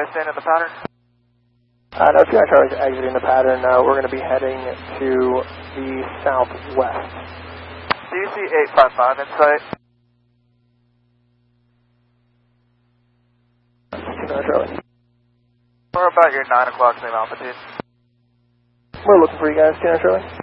guys staying in the pattern? No, Sky Charlie's exiting the pattern. We're going to be heading to the southwest. DC 855 in sight. Sky Charlie. We're about your 9 o'clock same altitude. We're looking for you guys, Sky Charlie.